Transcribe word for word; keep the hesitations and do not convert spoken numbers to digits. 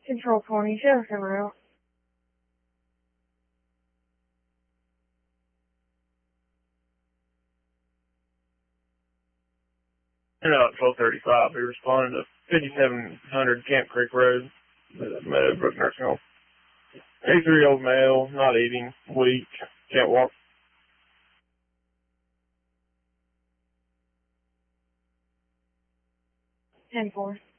Control twenty, show her route. And out at twelve thirty-five, we responded to fifty-seven hundred Camp Creek Road, Meadowbrook Nursing Home. eighty-three-year-old male, not eating, weak, can't walk. ten four.